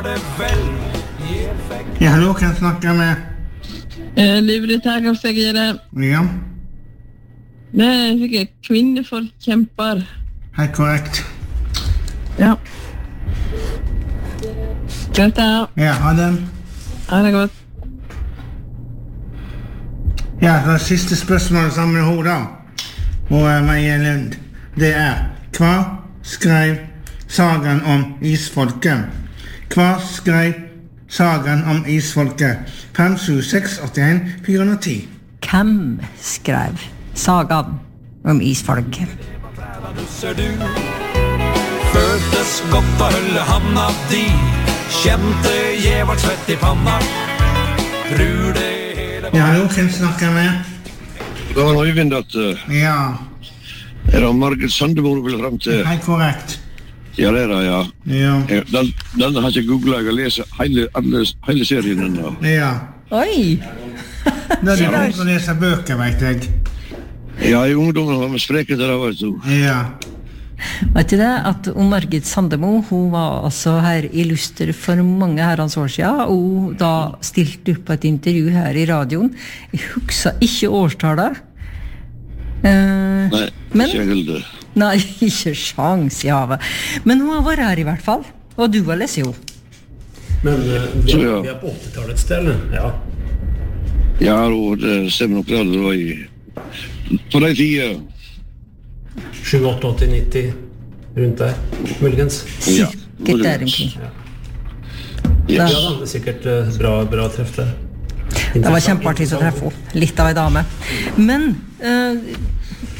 Ja, hallo, kan jeg snakke med? Livet her kan jeg gjøre. Ja, Det er sikkert kvinneforkjemper. helt korrekt. Ja. Greit da. Ja, ha det. Ha det godt. Ja, det siste spørsmålet sammen med henne da. Og Maja Lund. Det hva skrev sagaen om isfolket? Hva skrev sagaen om isfolket? 5, 7, 6, 81, 410. Hvem skrev sagaen om isfolket? Føltes godt å holde handa di. Kjente jævart svett I panna. Tror det hele Ja, hallo, kan jeg snakke med? Det var Øyvind at Ja, det Margit Sandemo vil frem til. helt korrekt. Ja, det ja. Ja, Den har ikke googlet, jeg har lest hele serien ennå. ja. Oi! Da er det godt å lese bøker, vet jeg. Ja, I ungdommen var vi spreket der, vet du. Ja, Vet du det, at Margit Sandemo, hun var altså her I Luster for mange herrens år siden, og hun da stilte opp på et intervju her I radioen. Jeg husker ikke årstallet. Nei, Men- ikke helt. Nei, ikke sjans I havet. Men hun har vært her I hvert fall, og du har lest jo. Men vi Ja. vi på 80-tallets del, ja. Ja, og det stemmer nok det var på den tiden. 7, 8, 80, 90, rundt der, muligens. Ja. Sikkert der omkring. Ja, Yes. da, det sikkert bra treff der. Det var kjempeartig å treffe henne. Litt av en dame. Men